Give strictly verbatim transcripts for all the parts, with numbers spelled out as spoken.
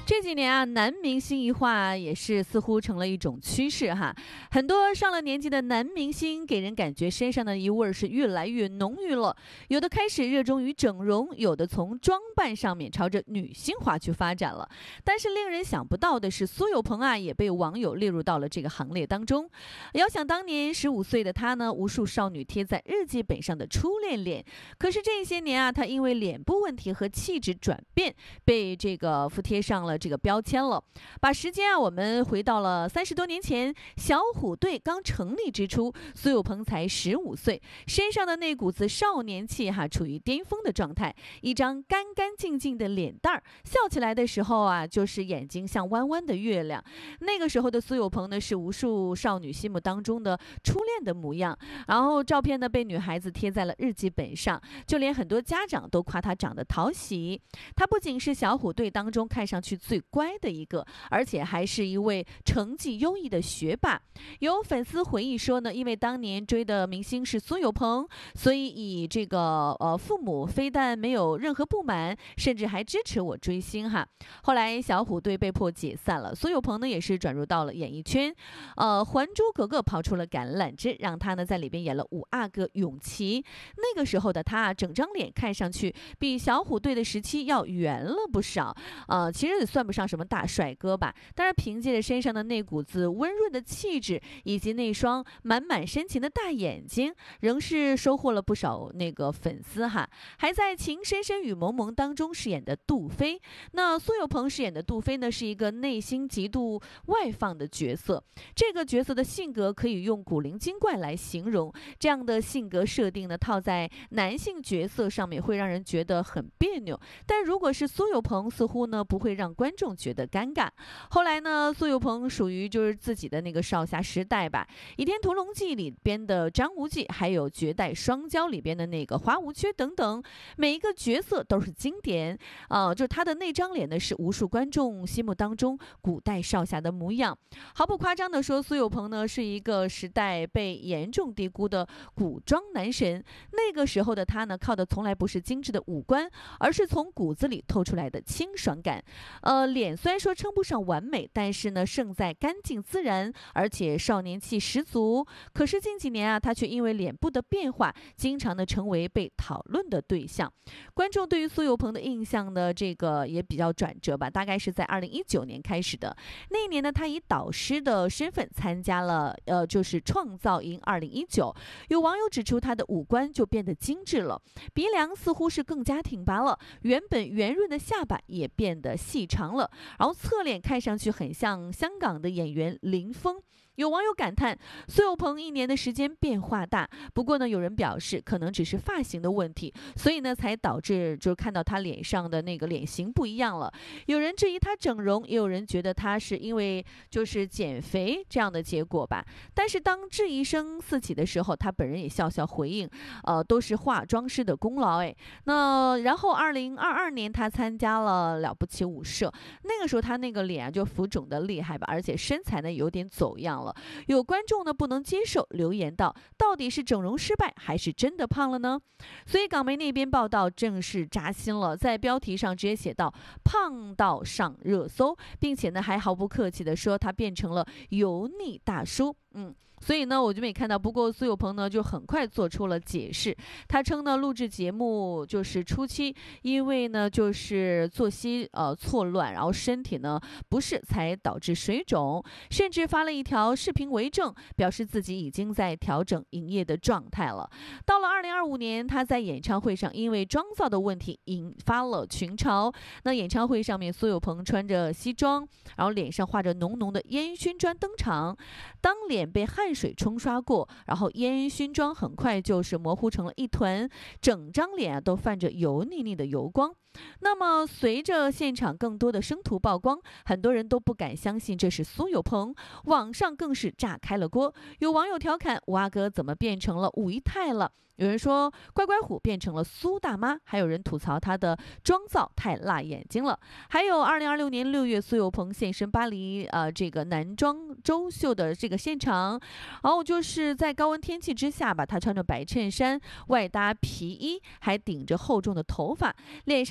这几年啊，男明星一化也是似乎成了一种趋势哈。很多上了年纪的男明星给人感觉身上的一味是越来越浓郁了，有的开始热衷于整容，有的从装扮上面朝着女性化去发展了。但是令人想不到的是，苏有朋啊也被网友列入到了这个行列当中。遥想当年十五岁的他呢，无数少女贴在日记本上的初恋脸，可是这些年啊，他因为脸部问题和气质转变，被这个附贴上了这个标签了。把时间啊，我们回到了三十多年前，小虎队刚成立之初，苏有朋才十五岁，身上的那股子少年气哈，处于巅峰的状态，一张干干净净的脸蛋儿，笑起来的时候啊，就是眼睛像弯弯的月亮。那个时候的苏有朋呢，是无数少女心目当中的初恋的模样。然后照片呢，被女孩子贴在了日记本上，就连很多家长都夸他长得讨喜。他不仅是小虎队当中看上去最乖的一个，而且还是一位成绩优异的学霸。有粉丝回忆说呢，因为当年追的明星是苏有朋，所以以这个呃父母非但没有任何不满，甚至还支持我追星哈。后来小虎队被迫解散了，苏有朋呢也是转入到了演艺圈，呃，《还珠格格》抛出了橄榄枝，让他呢在里边演了五阿哥永琪。那个时候的他，整张脸看上去比小虎队的时期要圆了不少，呃，其实也算不上什么大帅哥吧。但是凭借着身上的那股子温润的气质，以及那双满满深情的大眼睛，仍是收获了不少那个粉丝哈。还在《情深深雨蒙蒙》当中饰演的杜飞，那苏有朋饰演的杜飞呢，是一个内心极度外放的角色。这个角色的性格可以用古灵精怪来形容，这样的性格设定呢，套在男性角色上面会让人觉得很别扭，但如果是苏有朋，似乎呢不会让观众觉得尴尬。后来呢，苏有朋属于就是自己的那个少侠时代吧，《倚天屠龙记》里边的张无忌，还有《绝代双骄》里边的那个华无缺等等，每一个角色都是经典啊、呃，就是他的那张脸呢，是无数观众心目当中古代少侠的模样。毫不夸张的说，苏有朋呢是一个时代被严重低估的古装男神。那个时候的他呢，靠的从来不是精致的五官，而是从骨子里透出来的清爽感。呃，脸虽然说称不上完美，但是呢，胜在干净自然，而且少年气十足。可是近几年啊，他却因为脸部的变化，经常的成为被讨论的对象。观众对于苏有朋的印象呢，这个也比较转折吧，大概是在二零一九年开始的。那一年呢，他以导师的身份参加了，呃，就是创造营二零一九。有网友指出，他的五官就变得精致了，鼻梁似乎是更加挺拔了，原本圆润的下巴也变得细长了，然后侧脸看上去很像香港的演员林峰。有网友感叹，苏有朋一年的时间变化大，不过呢，有人表示可能只是发型的问题，所以呢，才导致就看到他脸上的那个脸型不一样了。有人质疑他整容，也有人觉得他是因为就是减肥这样的结果吧。但是当质疑声四起的时候，他本人也笑笑回应，呃，都是化妆师的功劳哎。那然后二零二二年他参加了了不起舞社，那个时候他那个脸啊就浮肿的厉害吧，而且身材呢有点走样了。有观众呢不能接受，留言道：到底是整容失败，还是真的胖了呢？所以港媒那边报道正是扎心了，在标题上直接写到胖到上热搜，并且呢还毫不客气的说他变成了油腻大叔。嗯，所以呢，我就没看到。不过苏有朋呢，就很快做出了解释。他称呢，录制节目就是初期，因为呢，就是作息呃错乱，然后身体呢不适，才导致水肿，甚至发了一条视频为证，表示自己已经在调整营业的状态了。到了二零二五年，他在演唱会上因为妆造的问题引发了群嘲。那演唱会上面，苏有朋穿着西装，然后脸上画着浓浓的烟熏妆登场。当脸被汗水冲刷过，然后烟熏妆很快就是模糊成了一团，整张脸啊都泛着油腻腻的油光。那么随着现场更多的生图曝光，很多人都不敢相信这是苏有朋，网上更是炸开了锅。有网友调侃五阿哥怎么变成了五姨太了，有人说乖乖虎变成了苏大妈，还有人吐槽他的妆造太辣眼睛了。还有二零二六年六月，苏有朋现身巴黎呃这个男装周秀的这个现场，然后就是在高温天气之下吧，他穿着白衬衫外搭皮衣，还顶着厚重的头发，脸上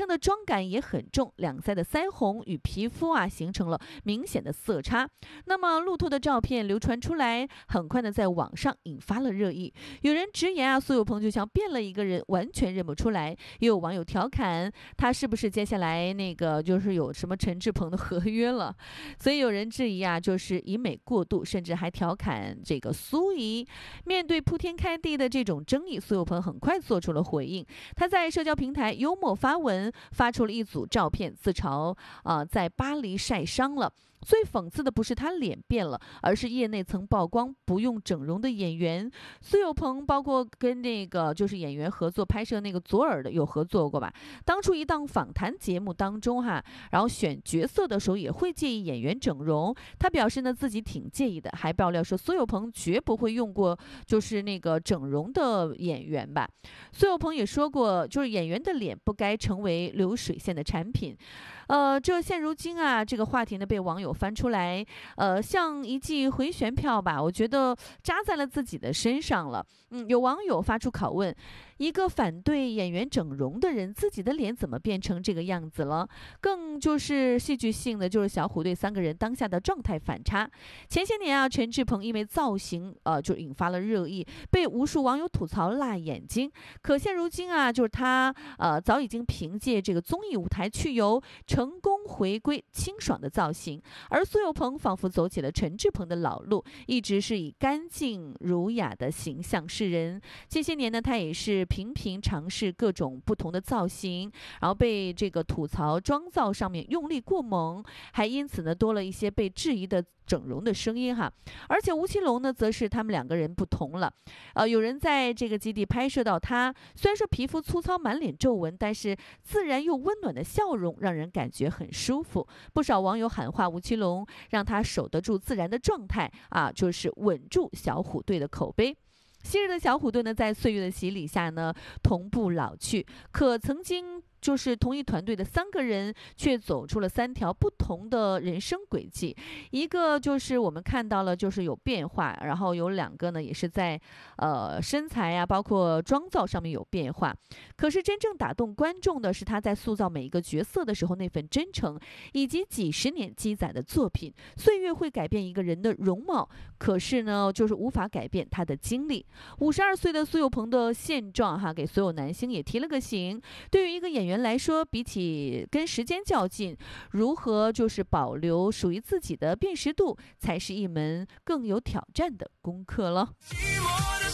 的妆感也很重，两腮的腮红与皮肤啊形成了明显的色差。那么路透的照片流传出来，很快的在网上引发了热议。有人直言啊，苏有朋就像变了一个人，完全认不出来。也有网友调侃他是不是接下来那个就是有什么陈志朋的合约了。所以有人质疑啊，就是以美过度，甚至还调侃这个苏怡。面对铺天开地的这种争议，苏有朋很快做出了回应。他在社交平台幽默发文，发出了一组照片，自嘲啊、呃、在巴黎晒伤了。最讽刺的不是他脸变了，而是业内曾曝光不用整容的演员苏有朋，包括跟那个就是演员合作拍摄那个左耳的有合作过吧。当初一档访谈节目当中哈，然后选角色的时候也会介意演员整容，他表示呢自己挺介意的，还爆料说苏有朋绝不会用过就是那个整容的演员吧。苏有朋也说过，就是演员的脸不该成为流水线的产品。呃，这现如今啊，这个话题呢被网友翻出来，呃，像一记回旋票吧，我觉得扎在了自己的身上了。嗯，有网友发出拷问：一个反对演员整容的人，自己的脸怎么变成这个样子了？更就是戏剧性的，就是小虎队三个人当下的状态反差。前些年啊，陈志朋因为造型，呃，就引发了热议，被无数网友吐槽辣眼睛。可现如今啊，就是他呃早已经凭借这个综艺舞台去油，成功回归清爽的造型。而苏有朋仿佛走起了陈志朋的老路，一直是以干净儒雅的形象示人。这些年呢，他也是频频尝试各种不同的造型，然后被这个吐槽妆造上面用力过猛，还因此呢多了一些被质疑的整容的声音哈。而且吴奇隆呢，则是他们两个人不同了。呃，有人在这个基地拍摄到他，虽然说皮肤粗糙、满脸皱纹，但是自然又温暖的笑容让人感觉很舒服。不少网友喊话吴奇隆，让他守得住自然的状态啊，就是稳住小虎队的口碑。昔日的小虎队呢，在岁月的洗礼下呢，同步老去。可曾经就是同一团队的三个人，却走出了三条不同的人生轨迹。一个就是我们看到了，就是有变化，然后有两个呢，也是在呃身材啊，包括妆造上面有变化。可是真正打动观众的是他在塑造每一个角色的时候那份真诚，以及几十年积攒的作品。岁月会改变一个人的容貌，可是呢，就是无法改变他的经历。五十二岁的苏有朋的现状哈，给所有男星也提了个醒。对于一个演员来说，比起跟时间较劲，如何就是保留属于自己的辨识度，才是一门更有挑战的功课了。